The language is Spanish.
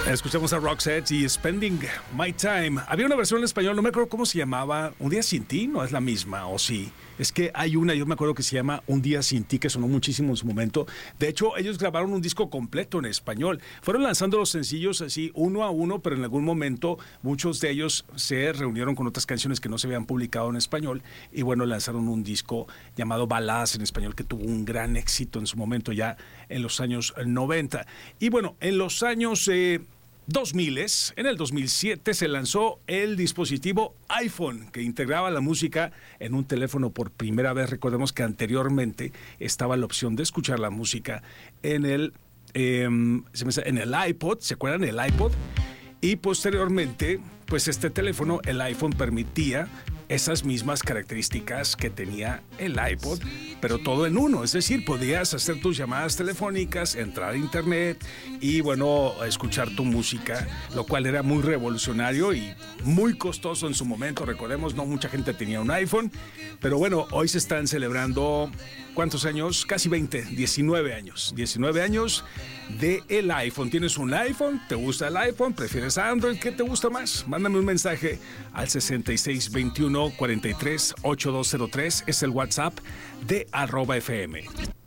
Escuchamos a Roxette y Spending My Time. Había una versión en español, no me acuerdo cómo se llamaba. Un día sin ti, no es la misma, o sí. Es que hay una, yo me acuerdo que se llama Un día sin ti, que sonó muchísimo en su momento. De hecho, ellos grabaron un disco completo en español. Fueron lanzando los sencillos así, uno a uno, pero en algún momento muchos de ellos se reunieron con otras canciones que no se habían publicado en español. Y bueno, lanzaron un disco llamado Baladas en español, que tuvo un gran éxito en su momento ya en los años 90. Y bueno, en los años 2000, en el 2007 se lanzó el dispositivo iPhone, que integraba la música en un teléfono por primera vez. Recordemos que anteriormente estaba la opción de escuchar la música en el iPod, ¿se acuerdan? El iPod. Y posteriormente, pues este teléfono, el iPhone, permitía esas mismas características que tenía el iPod, pero todo en uno. Es decir, podías hacer tus llamadas telefónicas, entrar a internet y, bueno, escuchar tu música, lo cual era muy revolucionario y muy costoso en su momento. Recordemos, no mucha gente tenía un iPhone, pero bueno, hoy se están celebrando, ¿cuántos años? Casi 20, 19 años. 19 años de el iPhone. ¿Tienes un iPhone? ¿Te gusta el iPhone? ¿Prefieres Android? ¿Qué te gusta más? Mándame un mensaje al 6621 43 8203. Es el WhatsApp de @FM.